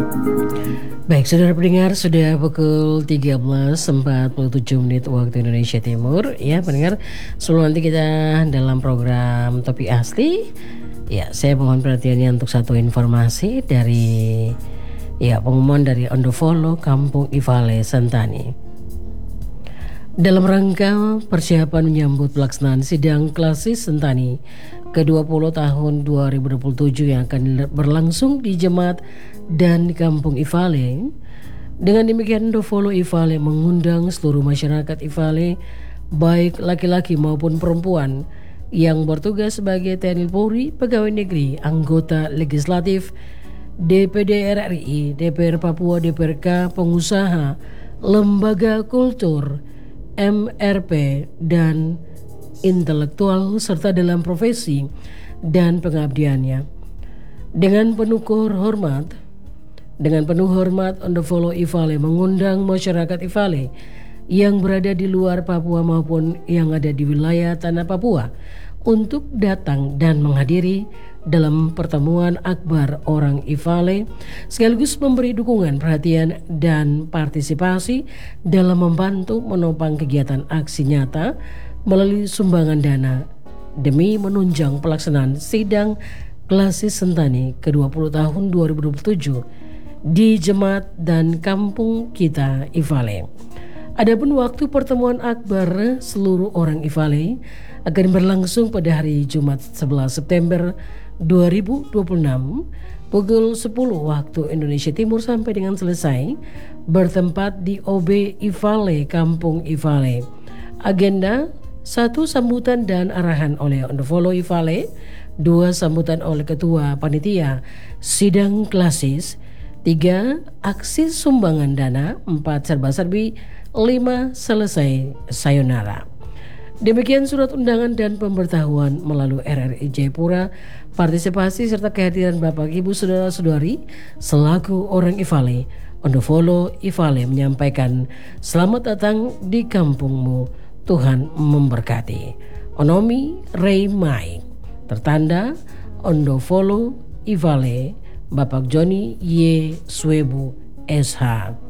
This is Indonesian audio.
Baik, saudara pendengar, sudah pukul 13.47 waktu Indonesia Timur. Ya, pendengar, sebelum nanti kita dalam program Topik Asli, ya, saya mohon perhatiannya untuk satu informasi dari pengumuman dari Ondofolo Kampung Ivale Sentani. Dalam rangka persiapan menyambut pelaksanaan sidang klasis Sentani ke-20 tahun 2027 yang akan berlangsung di Jemaat dan Kampung Ivale. Dengan demikian, Ondofolo Ivale mengundang seluruh masyarakat Ivale, baik laki-laki maupun perempuan, yang bertugas sebagai TNI Polri, pegawai negeri, anggota legislatif, DPD RI, DPR Papua, DPRK, pengusaha, lembaga kultur, MRP, dan intelektual serta dalam profesi dan pengabdiannya. Dengan penuh hormat, Ondofolo Ivale mengundang masyarakat Ivale yang berada di luar Papua maupun yang ada di wilayah tanah Papua untuk datang dan menghadiri dalam pertemuan akbar orang Ivale, sekaligus memberi dukungan, perhatian, dan partisipasi dalam membantu menopang kegiatan aksi nyata melalui sumbangan dana demi menunjang pelaksanaan sidang klasis Sentani ke-20 tahun 2027 di Jemaat dan Kampung kita Ivale. Adapun waktu pertemuan akbar seluruh orang Ivale akan berlangsung pada hari Jumat 11 September 2026 pukul 10 waktu Indonesia Timur sampai dengan selesai, bertempat di OB Ivale Kampung Ivale. Agenda: 1. Sambutan dan arahan oleh Ondofolo Ivale. 2. Sambutan oleh Ketua Panitia Sidang Klasis. 3. Aksi sumbangan dana. 4. Serba-serbi. 5. Selesai sayonara. Demikian surat undangan dan pemberitahuan melalui RRI Jayapura. Partisipasi serta kehadiran Bapak Ibu Saudara-saudari selaku orang Ivale. Ondofolo Ivale menyampaikan selamat datang di kampungmu, Tuhan memberkati. Onomi Rei Mai. Tertanda Ondofolo Ivale, Bapak Joni Y. Swebu SH.